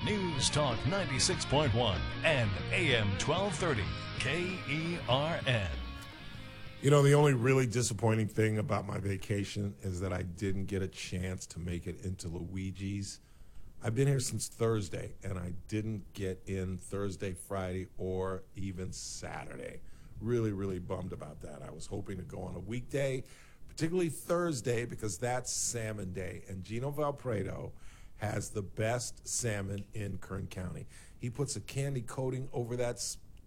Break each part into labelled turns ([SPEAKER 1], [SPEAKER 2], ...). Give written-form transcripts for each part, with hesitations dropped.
[SPEAKER 1] News Talk 96.1 and AM 1230 KERN.
[SPEAKER 2] You know, the only really disappointing thing about my vacation is that I didn't get a chance to make it into Luigi's. I've been here since Thursday, and I didn't get in Thursday, Friday, or even Saturday. Really, really bummed about that. I was hoping to go on a weekday, particularly Thursday, because that's salmon day. And Gino Valpredo has the best salmon in Kern County. He puts a candy coating over that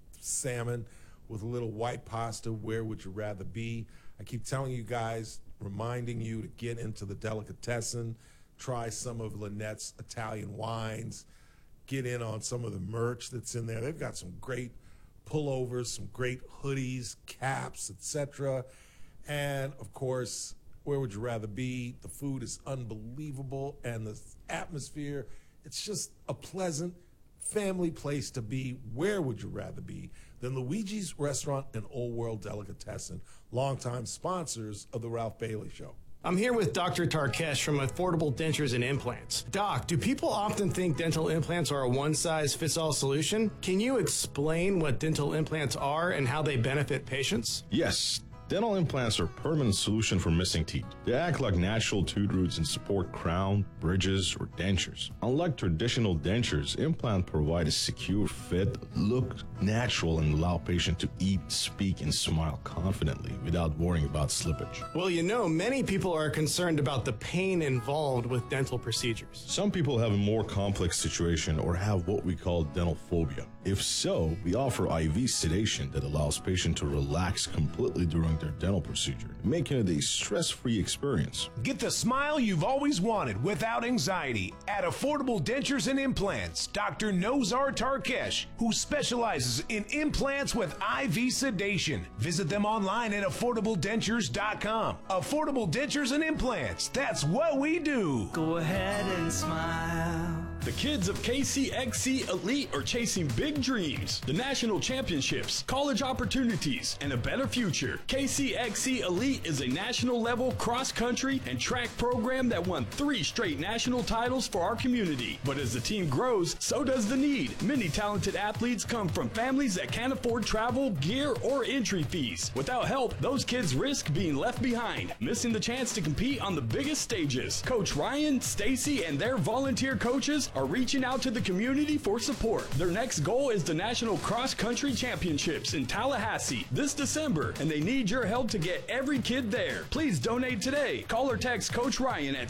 [SPEAKER 2] salmon with a little white pasta. Where would you rather be? I keep telling you guys, reminding you to get into the delicatessen, try some of Lynette's Italian wines, get in on some of the merch that's in there. They've got some great pullovers, some great hoodies, caps, etc. And, of course, where would you rather be? The food is unbelievable, and the atmosphere, it's just a pleasant family place to be. Where would you rather be than Luigi's Restaurant and Old World Delicatessen, longtime sponsors of the Ralph Bailey Show?
[SPEAKER 3] I'm here with Dr. Tarkesh from Affordable Dentures and Implants. Doc, do people often think dental implants are a one-size-fits-all solution? Can you explain what dental implants are and how they benefit patients?
[SPEAKER 4] Yes. Dental implants are a permanent solution for missing teeth. They act like natural tooth roots and support crown, bridges, or dentures. Unlike traditional dentures, implants provide a secure fit, look natural, and allow patients to eat, speak, and smile confidently without worrying about slippage.
[SPEAKER 3] Well, you know, many people are concerned about the pain involved with dental procedures.
[SPEAKER 4] Some people have a more complex situation or have what we call dental phobia. If so, we offer IV sedation that allows patients to relax completely during their dental procedure, making it a stress-free experience.
[SPEAKER 5] Get the smile you've always wanted without anxiety at Affordable Dentures and Implants. Dr. Nozar Tarkesh, who specializes in implants with IV sedation. Visit them online at affordabledentures.com. Affordable Dentures and Implants. That's what we do.
[SPEAKER 6] Go ahead and smile.
[SPEAKER 7] The kids of KCXC Elite are chasing big dreams, the national championships, college opportunities, and a better future. KCXC Elite is a national-level cross-country and track program that won 3 straight national titles for our community. But as the team grows, so does the need. Many talented athletes come from families that can't afford travel, gear, or entry fees. Without help, those kids risk being left behind, missing the chance to compete on the biggest stages. Coach Ryan, Stacy, and their volunteer coaches are reaching out to the community for support. Their next goal is the National Cross Country Championships in Tallahassee this December, and they need your help to get every kid there. Please donate today. Call or text Coach Ryan at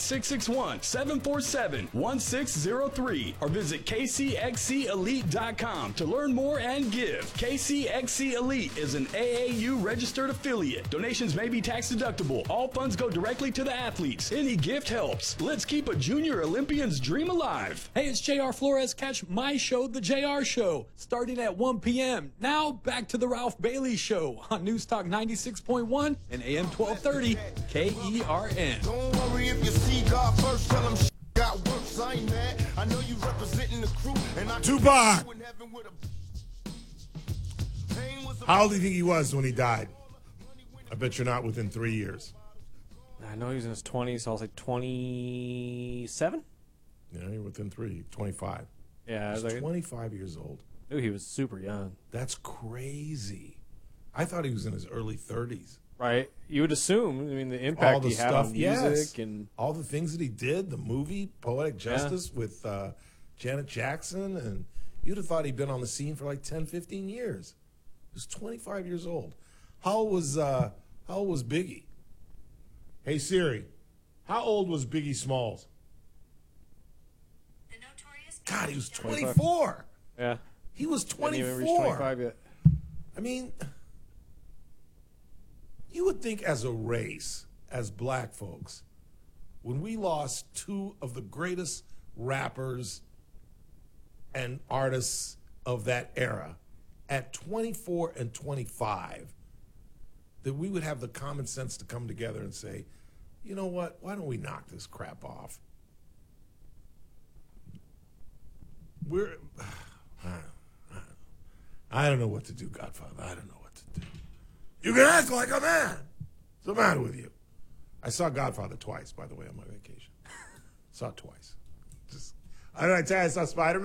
[SPEAKER 7] 661-747-1603 or visit kcxcelite.com to learn more and give. KCXC Elite is an AAU registered affiliate. Donations may be tax deductible. All funds go directly to the athletes. Any gift helps. Let's keep a junior Olympian's dream alive.
[SPEAKER 8] Hey, it's JR Flores. Catch my show, The JR Show, starting at 1 p.m. Now, back to the Ralph Bailey Show on News Talk 96.1 and AM 1230 KERN.
[SPEAKER 9] Don't worry if you see God first, tell him got worse. I ain't mad. I know you representing the crew. And I
[SPEAKER 2] Tupac! How old do you think he was when he died? I bet you're not within 3 years.
[SPEAKER 10] I know he was in his 20s, so I was like 27?
[SPEAKER 2] Yeah, you're within 3, 25.
[SPEAKER 10] Yeah, I was
[SPEAKER 2] He's
[SPEAKER 10] like
[SPEAKER 2] 25 years old.
[SPEAKER 10] Knew he was super young.
[SPEAKER 2] That's crazy. I thought he was in his early 30s.
[SPEAKER 10] Right. You would assume, I mean, the impact
[SPEAKER 2] All the
[SPEAKER 10] he had
[SPEAKER 2] stuff,
[SPEAKER 10] on music
[SPEAKER 2] yes.
[SPEAKER 10] and
[SPEAKER 2] all the things that he did, the movie, Poetic Justice with Janet Jackson, and you'd have thought he'd been on the scene for like 10, 15 years. He was 25 years old. How old was Biggie? Hey, Siri, how old was Biggie Smalls? God, he was 24.
[SPEAKER 10] Yeah.
[SPEAKER 2] He was 24.
[SPEAKER 10] Didn't even reach 25 yet.
[SPEAKER 2] I mean, you would think as a race, as black folks, when we lost 2 of the greatest rappers and artists of that era at 24 and 25, that we would have the common sense to come together and say, you know what, why don't we knock this crap off? I don't know what to do, Godfather. I don't know what to do. You can act like a man. What's the matter with you? I saw Godfather twice, by the way, on my vacation. Saw it twice. I tell you, I saw Spider-Man.